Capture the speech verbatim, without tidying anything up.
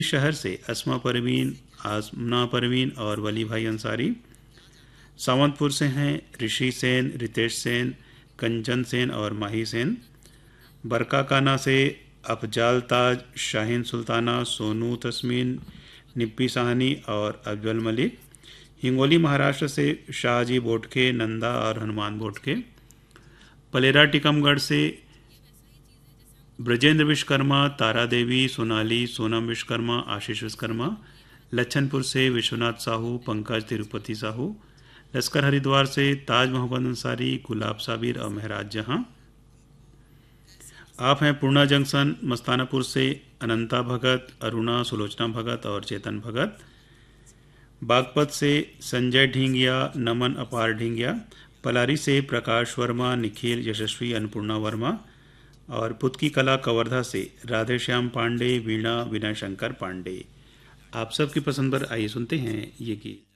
शहर से अस्मा परवीन, आसमा परवीन और वली भाई अंसारी। सावंतपुर से हैं ऋषि सेन, रितेश सेन, कंचन सेन और माही सेन। बरकाकाना से अफजाल ताज, शाहीन सुल्ताना, सोनू तस्मीन, निप्पी साहनी और अफजल मलिक। हिंगोली महाराष्ट्र से शाहजी बोटके, नंदा और हनुमान बोटके। पलेरा टीकमगढ़ से ब्रजेंद्र विश्वकर्मा, तारा देवी, सोनाली, सोनम विश्वकर्मा, आशीष विश्वकर्मा। लच्छनपुर से विश्वनाथ साहू, पंकज तिरुपति साहू। लश्कर हरिद्वार से ताज मोहम्मद अंसारी, गुलाब साबिर और महराज जहां। आप हैं पूर्णा जंक्शन मस्तानापुर से अनंता भगत, अरुणा, सुलोचना भगत और चेतन भगत। बागपत से संजय ढींगिया, नमन अपार ढींगिया। पलारी से प्रकाश वर्मा, निखिल, यशस्वी, अन्नपूर्णा वर्मा। और पुतकी कला कवर्धा से राधेश्याम पांडे, वीणा, विनय शंकर पांडे। आप सबकी पसंद पर आइए सुनते हैं ये गीत।